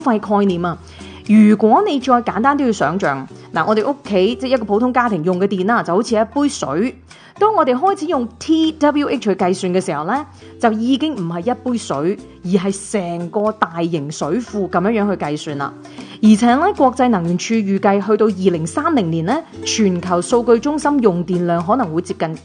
費概念啊。如果你再簡單啲去想像，嗱，我哋屋企即係一個普通家庭用嘅電啦，就好似一杯水。當我哋開始用 TWH 去計算嘅時候呢，就已經唔係一杯水，而係成個大型水庫咁樣去計算啦。而且咧，國際能源署預計去到2030年呢，全球數據中心用電量可能會接近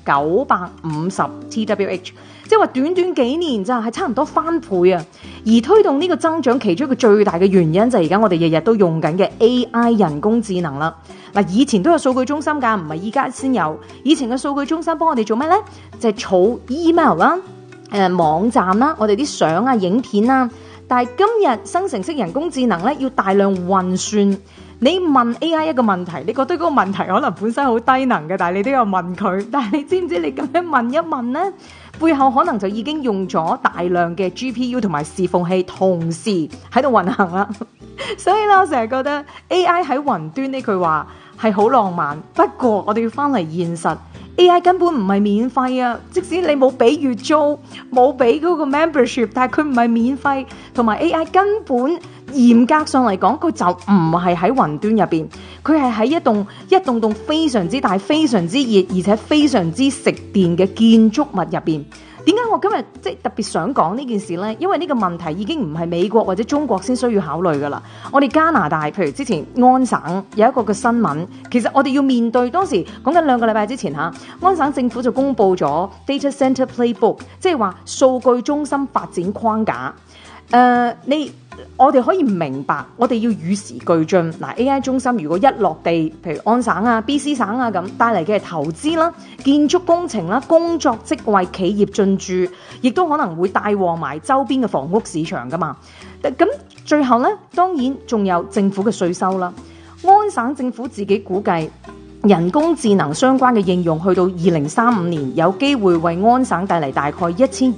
950 TWH， 即係話短短幾年就係差唔多翻倍啊！而推動呢個增長，其中一個最大嘅原因就係而家我哋日日都用緊嘅 AI 人工智能啦。嗱，以前都有數據中心㗎，唔係依家先有。以前嘅數據中心幫我哋做咩呢？就係儲 email 啦、網站啦、我哋啲相啊、影片啊。但係今日生成式人工智能咧，要大量運算。你問 AI 一個問題，你覺得嗰個問題可能本身好低能嘅，但係你都有問佢。但係你知唔知你咁樣問一問呢，背後可能就已經用咗大量嘅 GPU 同埋伺服器同時喺度運行啦。所以咧，我成日覺得 AI 喺雲端呢句話係好浪漫。不過我哋要翻嚟現實。AI 根本唔係免費啊！即使你冇俾月租，冇俾嗰個 membership， 但係佢唔係免費，同埋 AI 根本嚴格上嚟講，佢就唔係喺雲端入邊，佢係喺一棟非常之大、非常之熱，而且非常之食電嘅建築物入邊。點解我今日特別想講呢件事呢？因為呢個問題已經唔係美國或者中國先需要考慮噶啦。我哋加拿大，譬如之前安省有一個嘅新聞，其實我哋要面對當時講緊2個禮拜之前嚇，安省政府就公布咗 Data Center Playbook， 即係話數據中心發展框架。我哋可以明白，我哋要與時俱進。AI 中心如果一落地，譬如安省啊、BC 省啊咁，帶嚟嘅係投資啦、建築工程啦、工作職位、企業進駐，亦都可能會帶旺埋周邊嘅房屋市場噶嘛。咁最後呢，當然仲有政府嘅稅收啦。安省政府自己估計，人工智能相關嘅應用去到2035年，有機會為安省帶嚟大概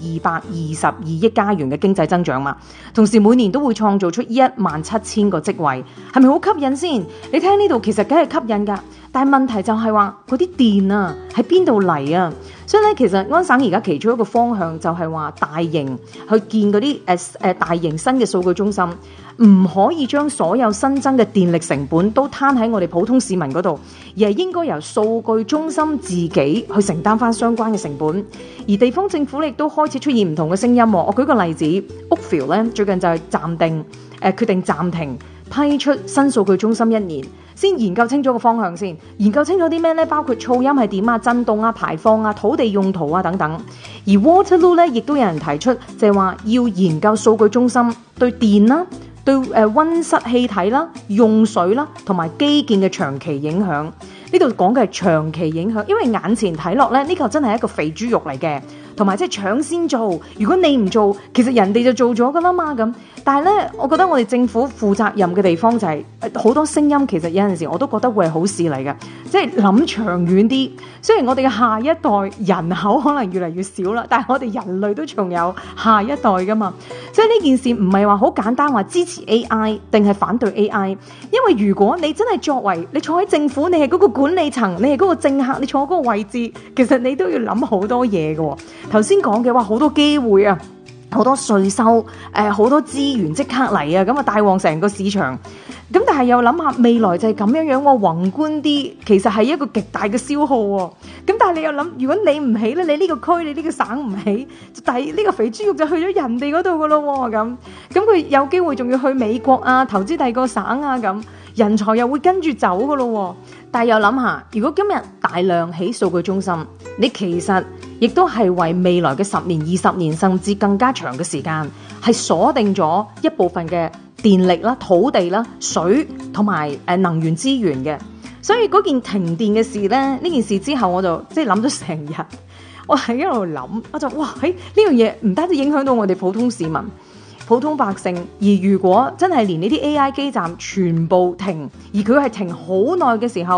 1222億加元嘅經濟增長嘛。同時每年都會創造出17000個職位，係咪好吸引先？你聽呢度其實梗係吸引㗎，但係問題就係話嗰啲電啊喺邊度嚟啊？所以咧，其實安省而家其中一個方向就係話大型去建嗰啲大型新嘅數據中心，唔可以將所有新增嘅電力成本都攤喺我哋普通市民嗰度，而係應該由數據中心自己去承擔翻相關嘅成本。而地方政府亦都開始出現唔同嘅聲音。我舉個例子，Oakville 咧最近就係決定暫停批出新數據中心1年，先研究清楚個方向先。研究清楚啲咩呢？包括噪音係點啊、震動啊、排放啊、土地用途啊等等。而 Waterloo 咧亦都有人提出，就係話要研究數據中心對電啦、對溫室氣體啦、用水啦同埋基建嘅長期影響。呢度講嘅係長期影響，因為眼前睇落咧，呢個真係一個肥豬肉嚟嘅，同埋即係搶先做。如果你唔做，其實人哋就做咗噶啦嘛咁。但係咧，我覺得我哋政府負責任嘅地方就係好多聲音，其實有陣時我都覺得會係好事嚟嘅，即係諗長遠啲。雖然我哋嘅下一代人口可能越嚟越少啦，但係我哋人類都仲有下一代噶嘛。所以呢件事唔係話好簡單話支持 AI 定係反對 AI，因為如果你真係作為你坐喺政府，你係嗰個管理層，你係嗰個政客，你坐喺嗰個位置，其實你都要諗好多嘢嘅。頭先講嘅話好多機會啊，好多稅收，好多資源即刻嚟啊，咁啊帶旺成個市場。咁但係又諗下未來就係咁樣樣喎，宏觀啲其實係一個極大嘅消耗喎。咁但係你又諗，如果你唔起咧，你呢個區你呢個省唔起，但係呢個肥豬肉就去咗人哋嗰度噶咯喎。咁佢有機會仲要去美國啊，投資第二個省啊，咁人才又會跟住走噶咯喎。但係又諗下，如果今日大量起數據中心，你其實亦都係為未來嘅10年、20年甚至更加長嘅時間，係鎖定咗一部分嘅電力啦、土地啦、水同埋能源資源嘅。所以嗰件停電嘅事呢，呢件事之後我就即係諗咗成日，我係一路諗，我就哇喺呢樣嘢唔單止影響到我哋普通市民、普通百姓，而如果真係連呢啲 AI 基站全部停，而佢係停好耐嘅時候，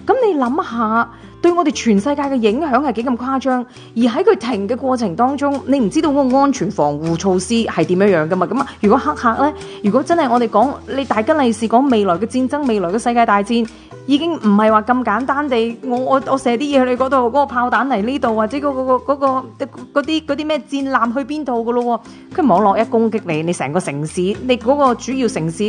咁你諗下，對我哋全世界嘅影響係幾咁誇張？而喺佢停嘅過程當中，你唔知道嗰個安全防護措施係點樣樣噶嘛？咁啊，如果黑客呢，如果真係我哋講你大吉利是講未來嘅戰爭、未來嘅世界大戰，已經唔係話咁簡單地，我射啲嘢去你嗰度，嗰個炮彈嚟呢度，或者嗰啲咩戰艦去邊度噶咯喎？佢網絡一攻擊你，你成個城市，你嗰個主要城市。